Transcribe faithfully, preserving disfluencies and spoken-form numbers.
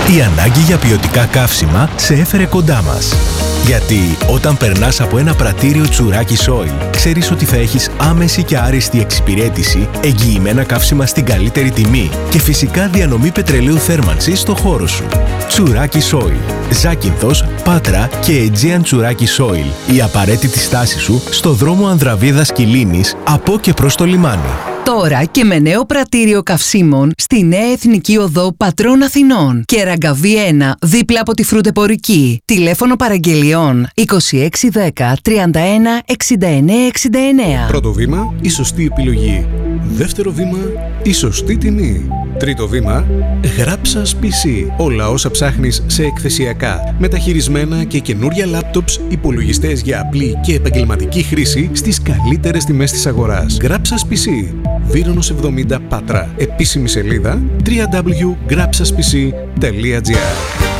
Η ανάγκη για ποιοτικά καύσιμα σε έφερε κοντά μας. Γιατί όταν περνάς από ένα πρατήριο Τσουράκι Oil, ξέρεις ότι θα έχεις άμεση και άριστη εξυπηρέτηση, εγγυημένα καύσιμα στην καλύτερη τιμή και φυσικά διανομή πετρελαίου θέρμανσης στο χώρο σου. Τσουράκι Oil. Ζάκυνθος, Πάτρα και Aegean Τσουράκι Oil. Η απαραίτητη στάση σου στο δρόμο Ανδραβίδας Κιλίνης από και προς το λιμάνι. Τώρα και με νέο πρατήριο καυσίμων στη Νέα Εθνική Οδό Πατρών Αθηνών και Ραγκαβή ένα δίπλα από τη Φρουτεπορική. Τηλέφωνο παραγγελιών είκοσι έξι δέκα τριάντα ένα εξήντα εννέα εξήντα εννέα. Πρώτο βήμα, η σωστή επιλογή. Δεύτερο βήμα, η σωστή τιμή. Τρίτο βήμα, Γράψας πι σι. Όλα όσα ψάχνεις σε εκθεσιακά, μεταχειρισμένα και καινούρια λάπτοψ, υπολογιστές για απλή και επαγγελματική χρήση στις καλύτερες τιμές της αγοράς. Γράψας πι σι. Βύρονος εβδομήντα Πάτρα. Επίσημη σελίδα double-u double-u double-u τελεία gr.